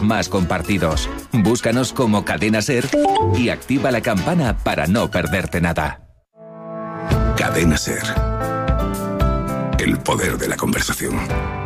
más compartidos. Búscanos como Cadena Ser y activa la campana para no perderte nada. Cadena Ser. El poder de la conversación.